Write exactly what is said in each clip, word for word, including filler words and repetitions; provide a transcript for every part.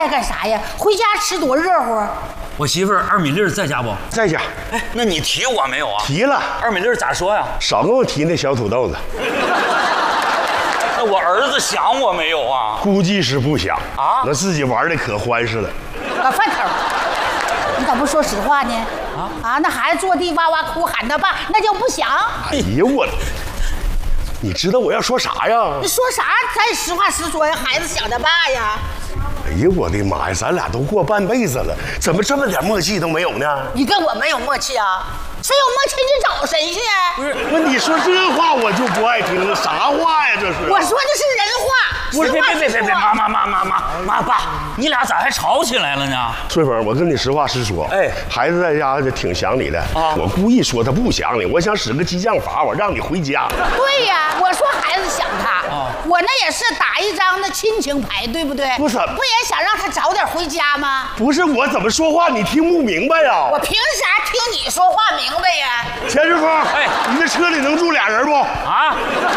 干啥呀？回家吃多热乎。 我媳妇儿二米粒在家不？ 在家。 哎，那你提我没有啊？ 提了。 二米粒咋说呀？ 少跟我提那小土豆子。 那我儿子想我没有啊？ 估计是不想啊。 那自己玩的可欢实了。 老饭头，你咋不说实话呢？啊啊！那孩子坐地哇哇哭，喊他爸，那叫不想。 哎呀我，你知道我要说啥呀？ 你说啥？咱实话实说呀，孩子想他爸呀。 哎呀，我的妈呀！咱俩都过半辈子了，怎么这么点默契都没有呢？ 你跟我没有默契啊？谁有默契你找谁去？ 不是，那你说这话我就不爱听了，啥话呀这是？ 我说的是人话。 不是，别别别别别，妈妈妈妈妈妈爸，你俩咋还吵起来了呢？ 顺风，我跟你实话实说，哎，孩子在家就挺想你的啊。我故意说他不想你，我想使个激将法，我让你回家。 对呀，我说孩子想他，啊、我那也是打一张那亲情牌，对不对？ 不是， 不也想让他早点回家吗？ 不是，我怎么说话你听不明白呀？ 我凭啥听你说话明白呀？ 钱师傅，哎，你这车里能住俩人不？啊？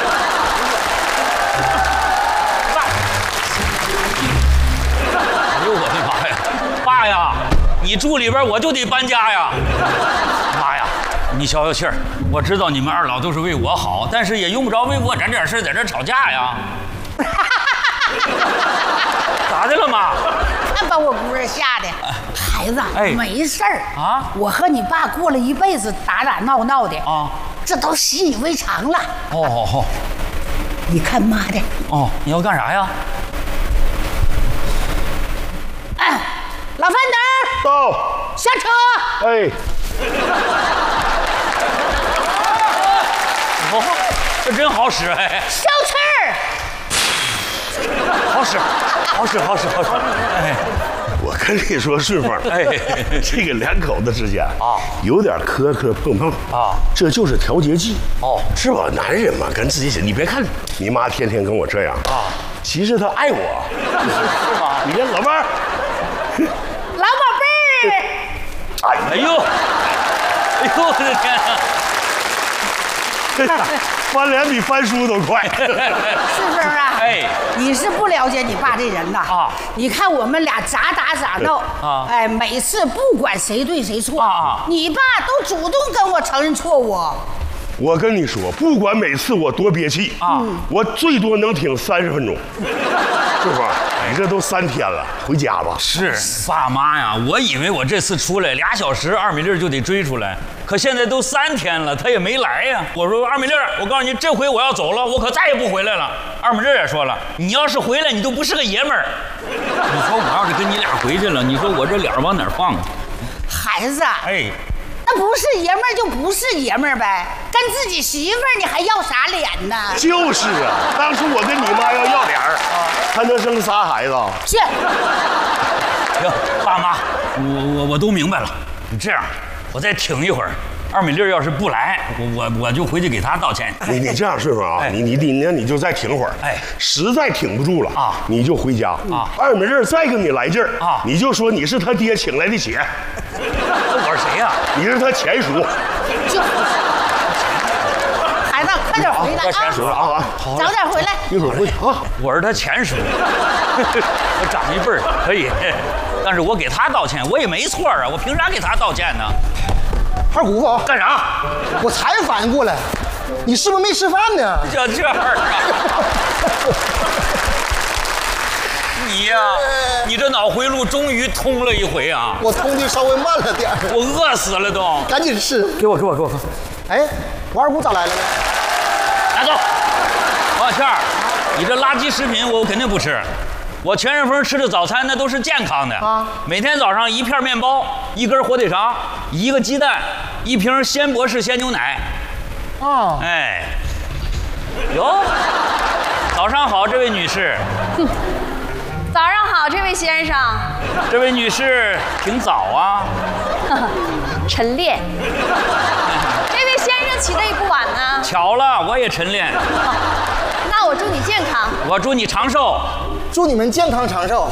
哎呦我的妈呀！爸呀，你住里边我就得搬家呀！妈呀，你消消气儿，我知道你们二老都是为我好，但是也用不着为我这点事在这吵架呀。咋的了妈？ 看把我姑儿吓的，孩子，哎、没事儿啊。我和你爸过了一辈子打打闹闹的啊，这都习以为常了。 哦哦哦， 你看妈的。 哦，你要干啥呀？ 哎，老范等到， 下车。 哎。 哦，这真好使哎。 消气儿。 好使，好使，好使，好使！哎， 我跟你说，顺风，哎，这个两口子之间啊，有点磕磕碰碰啊，这就是调节剂哦，是吧？男人嘛，跟自己写，你别看你妈天天跟我这样啊，其实她爱我， 是吗？ 你看老伴儿， 老宝贝儿， 哎呦，哎呦，我的天啊！ 翻脸比翻书都快， 是不是啊？哎，你是不了解你爸这人呐啊！你看我们俩咋打咋闹啊！哎，每次不管谁对谁错啊，你爸都主动跟我承认错误。 我跟你说，不管每次我多憋气啊，我最多能挺三十分钟。师傅，你这都三天了，回家吧。 是爸妈呀，我以为我这次出来俩小时，二米粒就得追出来，可现在都三天了，他也没来呀。我说二米粒，我告诉你，这回我要走了，我可再也不回来了。二米粒也说了，你要是回来，你都不是个爷们儿。你说我要是跟你俩回去了，你说我这脸往哪放啊？ 孩子， 哎。 那不是爷们儿就不是爷们儿呗，跟自己媳妇儿你还要啥脸呢？ 就是啊，当初我跟你妈要要脸儿，还能生仨孩子。 是。 行，爸妈，我我我都明白了。你这样，我再挺一会儿。二米粒要是不来，我我我就回去给他道歉。 你你这样顺风啊，哎、你你你那你就再挺会儿，哎，实在挺不住了啊，你就回家啊。二米粒再跟你来劲儿啊，你就说你是他爹请来的血。 我是谁呀、啊？ 你是他前叔。 就孩子，快点回来啊！ 啊啊， 早点回来。 一会儿回去啊。 我是他前叔，我长一辈儿可以，但是我给他道歉，我也没错啊，我凭啥给他道歉呢？ 二姑父干啥？ 我才反应过来，你是不是没吃饭呢？ 就这样啊！你呀、啊，你这脑回路终于通了一回啊！ 我通的稍微慢了点， 我饿死了都。 赶紧吃， 给我，给我，给我！ 哎，我二姑咋来了呢？ 拿走！王小倩儿，你这垃圾食品我肯定不吃。我全顺风吃的早餐那都是健康的啊，每天早上一片面包，一根火腿肠，一个鸡蛋，一瓶鲜博士鲜牛奶。哦，哎，哟，早上好，这位女士。 早上好，这位先生。 这位女士挺早啊。 晨练。这位先生起得也不晚呢。 巧了，我也晨练。 那我祝你健康。 我祝你长寿。 祝你们健康长寿。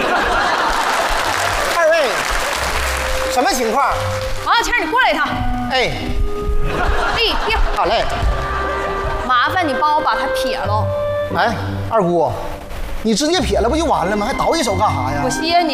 二位，什么情况？ 王小倩，你过来一趟。 哎， 立定。 好嘞。 麻烦你帮我把它撇了。 哎，二姑，你直接撇了不就完了吗？还倒一手干啥呀？ 我歇你。